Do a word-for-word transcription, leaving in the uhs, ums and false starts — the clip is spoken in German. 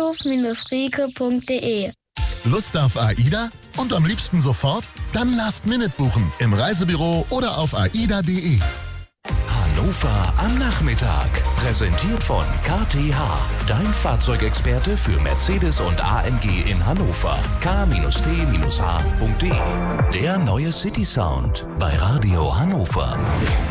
gasthof Rieke punkt de. Lust auf AIDA? Und am liebsten sofort? Dann Last-Minute buchen im Reisebüro oder auf aida punkt de. Hannover am Nachmittag. Präsentiert von K T H. Dein Fahrzeugexperte für Mercedes und A M G in Hannover. k T H punkt de. Der neue City Sound bei Radio Hannover.